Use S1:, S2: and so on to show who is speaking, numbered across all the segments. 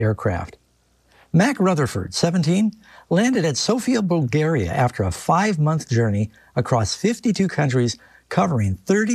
S1: aircraft. Mac Rutherford, 17, landed at Sofia, Bulgaria after a 5-month journey across 52 countries covering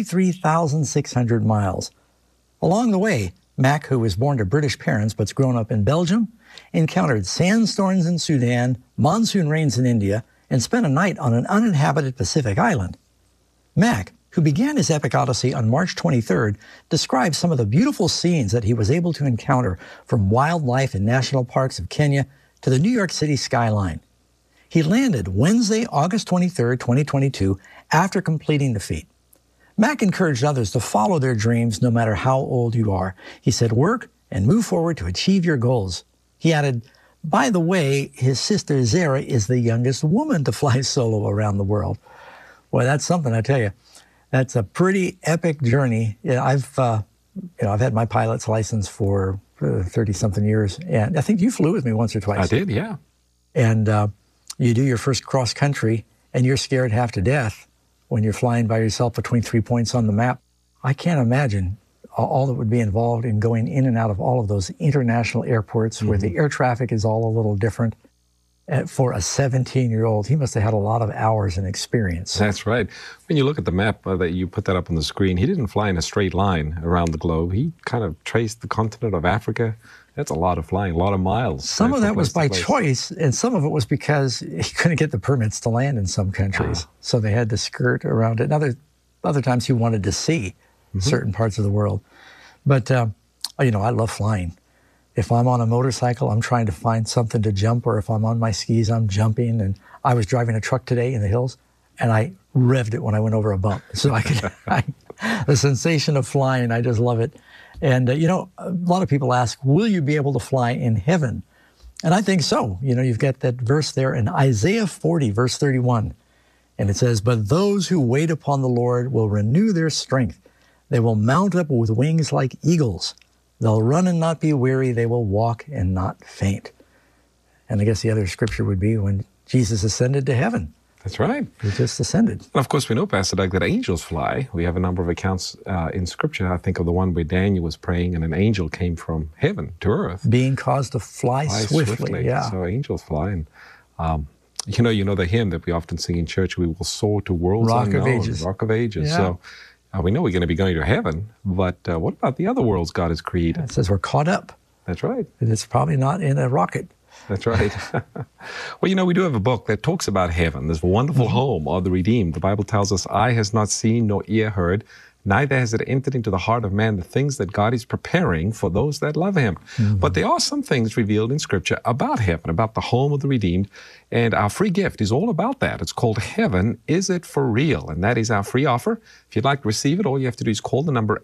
S1: 33,600 miles. Along the way, Mac, who was born to British parents but's grown up in Belgium, encountered sandstorms in Sudan, monsoon rains in India, and spent a night on an uninhabited Pacific island. Mac, who began his epic odyssey on March 23rd, describes some of the beautiful scenes that he was able to encounter, from wildlife in national parks of Kenya to the New York City skyline. He landed Wednesday, August 23rd, 2022, after completing the feat. Mac encouraged others to follow their dreams no matter how old you are. He said, work and move forward to achieve your goals. He added, by the way, his sister Zara is the youngest woman to fly solo around the world. Boy, that's something, I tell you. That's a pretty epic journey. Yeah, I've had my pilot's license for 30-something years, and I think you flew with me once or twice.
S2: I did, yeah.
S1: And you do your first cross country, and you're scared half to death when you're flying by yourself between 3 points on the map. I can't imagine all that would be involved in going in and out of all of those international airports where the air traffic is all a little different. For a 17-year-old, he must have had a lot of hours and experience.
S2: That's right. When you look at the map that you put that up on the screen, he didn't fly in a straight line around the globe. He kind of traced the continent of Africa. That's a lot of flying, a lot of miles.
S1: Some of that was by choice, and some of it was because he couldn't get the permits to land in some countries. So they had to skirt around it. And other times he wanted to see certain parts of the world. But, I love flying. If I'm on a motorcycle, I'm trying to find something to jump, or if I'm on my skis, I'm jumping. And I was driving a truck today in the hills, and I revved it when I went over a bump. So the sensation of flying, I just love it. And, a lot of people ask, will you be able to fly in heaven? And I think so. You've got that verse there in Isaiah 40, verse 31. And it says, but those who wait upon the Lord will renew their strength. They will mount up with wings like eagles. They'll run and not be weary. They will walk and not faint. And I guess the other scripture would be when Jesus ascended to heaven.
S2: That's right.
S1: He just ascended.
S2: And of course, we know, Pastor Doug, that angels fly. We have a number of accounts in Scripture. I think of the one where Daniel was praying and an angel came from heaven to earth.
S1: Being caused to fly swiftly. Yeah.
S2: So angels fly. And, you know the hymn that we often sing in church, we will soar to worlds
S1: Rock
S2: unknown.
S1: of Ages.
S2: Rock of Ages.
S1: Yeah.
S2: So we know we're going to be going to heaven, but what about the other worlds God has created?
S1: It says we're caught up.
S2: That's right.
S1: And it's probably not in a rocket.
S2: That's right. Well, we do have a book that talks about heaven, this wonderful home of the redeemed. The Bible tells us, eye has not seen nor ear heard, neither has it entered into the heart of man the things that God is preparing for those that love him. But there are some things revealed in Scripture about heaven, about the home of the redeemed, and our free gift is all about that. It's called Heaven, Is It For Real? And that is our free offer. If you'd like to receive it, all you have to do is call the number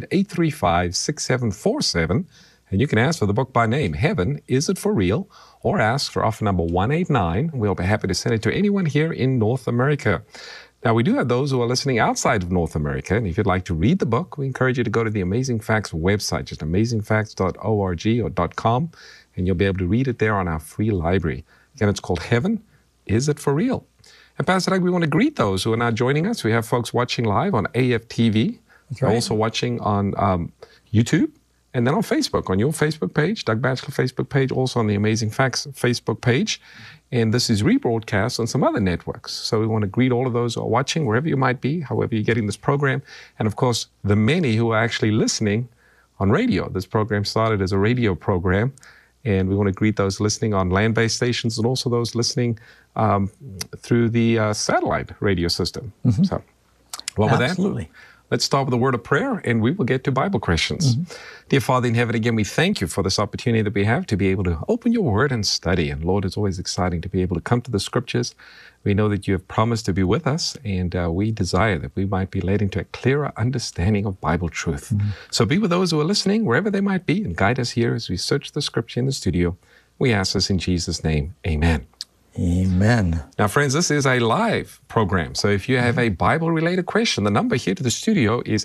S2: 800-835-6747, and you can ask for the book by name, Heaven, Is It For Real? Or ask for offer number 189. We'll be happy to send it to anyone here in North America. Now, we do have those who are listening outside of North America, and if you'd like to read the book, we encourage you to go to the Amazing Facts website, just amazingfacts.org or .com, and you'll be able to read it there on our free library. Again, it's called Heaven, Is It For Real? And Pastor Doug, we want to greet those who are now joining us. We have folks watching live on AFTV.
S1: That's right.
S2: Also watching on YouTube. And then on Facebook, on your Facebook page, Doug Batchelor Facebook page, also on the Amazing Facts Facebook page. And this is rebroadcast on some other networks. So we want to greet all of those who are watching, wherever you might be, however you're getting this program. And of course, the many who are actually listening on radio. This program started as a radio program. And we want to greet those listening on land-based stations and also those listening through the satellite radio system. So, well, with that,
S1: Absolutely.
S2: Let's start with a word of prayer, and we will get to Bible questions. Dear Father in heaven, again, we thank you for this opportunity that we have to be able to open your word and study. And Lord, it's always exciting to be able to come to the Scriptures. We know that you have promised to be with us, and we desire that we might be led into a clearer understanding of Bible truth. So be with those who are listening, wherever they might be, and guide us here as we search the Scripture in the studio. We ask this in Jesus' name. Amen.
S1: Amen.
S2: Now, friends, this is a live program. So if you have a Bible-related question, the number here to the studio is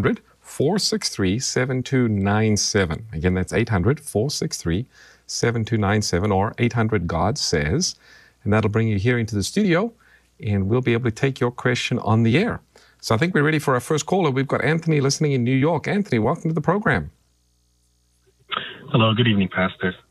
S2: 800-463-7297. Again, that's 800-463-7297 or 800-GOD-SAYS. And that'll bring you here into the studio, and we'll be able to take your question on the air. So I think we're ready for our first caller. We've got Anthony listening in New York. Anthony, welcome to the program.
S3: Hello, good evening, Pastor.